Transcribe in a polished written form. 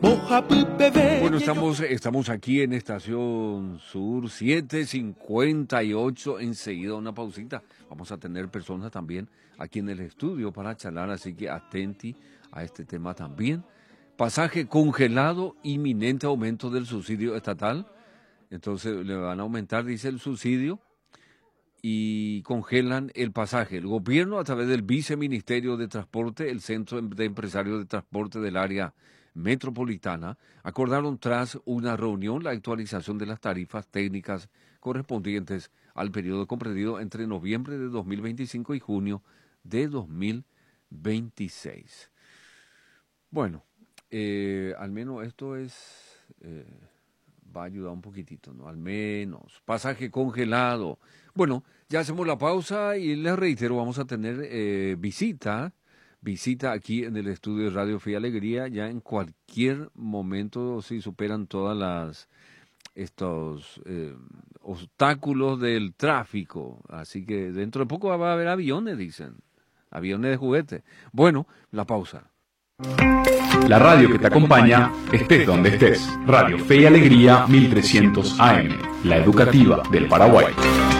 Bueno, estamos aquí en Estación Sur 7:58. Enseguida una pausita. Vamos a tener personas también aquí en el estudio para charlar, así que atenti a este tema también. Pasaje congelado, inminente aumento del subsidio estatal. Entonces le van a aumentar, dice, el subsidio y congelan el pasaje. El gobierno, a través del Viceministerio de Transporte, el Centro de Empresarios de Transporte del área metropolitana, acordaron tras una reunión la actualización de las tarifas técnicas correspondientes al periodo comprendido entre noviembre de 2025 y junio de 2026. Bueno, al menos esto va a ayudar un poquitito, ¿no? Al menos. Pasaje congelado. Bueno, ya hacemos la pausa y les reitero, vamos a tener visita aquí en el estudio de Radio Fe y Alegría, ya en cualquier momento, si superan todas estos obstáculos del tráfico. Así que dentro de poco va a haber aviones, dicen. Aviones de juguete. Bueno, la pausa. La radio que te acompaña, estés donde estés. Radio Fe y Alegría 1300 AM, la educativa del Paraguay.